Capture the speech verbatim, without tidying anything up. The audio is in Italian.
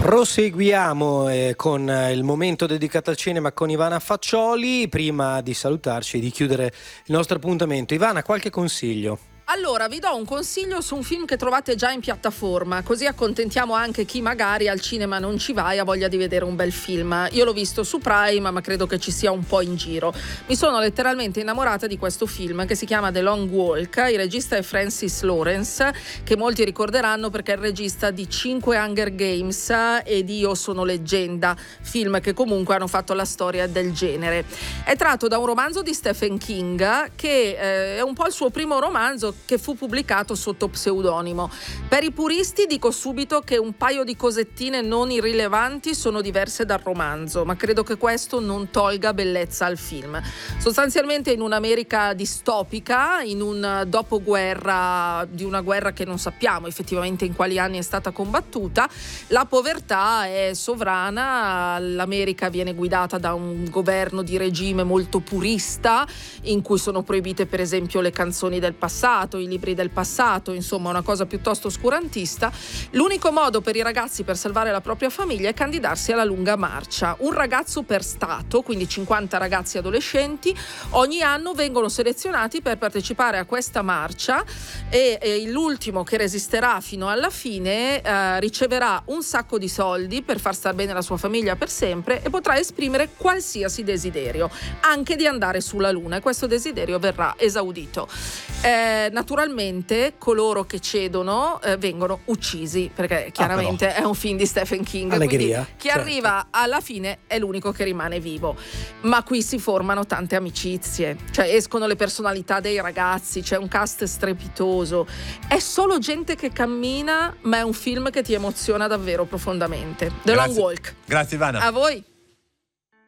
Proseguiamo eh, con eh, il momento dedicato al cinema con Ivana Faccioli. Prima di salutarci e di chiudere il nostro appuntamento, Ivana, qualche consiglio? Allora, vi do un consiglio su un film che trovate già in piattaforma, così accontentiamo anche chi magari al cinema non ci va e ha voglia di vedere un bel film. Io l'ho visto su Prime, ma credo che ci sia un po' in giro. Mi sono letteralmente innamorata di questo film che si chiama The Long Walk. Il regista è Francis Lawrence, che molti ricorderanno perché è il regista di cinque Hunger Games e di Io sono leggenda, film che comunque hanno fatto la storia del genere. È tratto da un romanzo di Stephen King, che eh, è un po' il suo primo romanzo, che fu pubblicato sotto pseudonimo. Per i puristi dico subito che un paio di cosettine non irrilevanti sono diverse dal romanzo, ma credo che questo non tolga bellezza al film. Sostanzialmente in un'America distopica, in un dopoguerra di una guerra che non sappiamo effettivamente in quali anni è stata combattuta, la povertà è sovrana, l'America viene guidata da un governo di regime molto purista, in cui sono proibite per esempio le canzoni del passato, i libri del passato, insomma una cosa piuttosto oscurantista. L'unico modo per i ragazzi per salvare la propria famiglia è candidarsi alla lunga marcia. Un ragazzo per stato, quindi cinquanta ragazzi adolescenti, ogni anno vengono selezionati per partecipare a questa marcia e, e l'ultimo che resisterà fino alla fine eh, riceverà un sacco di soldi per far star bene la sua famiglia per sempre e potrà esprimere qualsiasi desiderio, anche di andare sulla luna, e questo desiderio verrà esaudito. Eh, naturalmente coloro che cedono eh, vengono uccisi, perché chiaramente ah, è un film di Stephen King. Allegria, quindi chi certo. arriva alla fine è l'unico che rimane vivo, ma qui si formano tante amicizie, cioè escono le personalità dei ragazzi, c'è un cast strepitoso, è solo gente che cammina, ma è un film che ti emoziona davvero profondamente. The Grazie. Long Walk. Grazie Ivana. A voi.